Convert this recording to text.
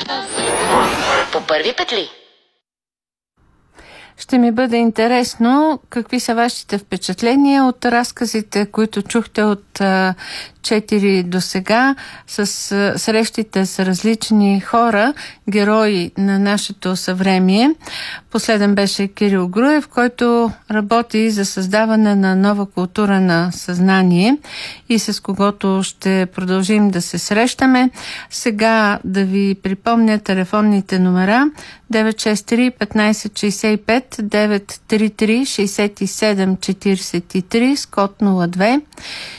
По първи петли. Ще ми бъде интересно какви са вашите впечатления от разказите, които чухте от 4 до сега, с срещите с различни хора, герои на нашето съвремие. Последен беше Кирил Груев, който работи за създаване на нова култура на съзнание и с когото ще продължим да се срещаме. Сега да ви припомня телефонните номера: 963-1565, 933-6743 с код 02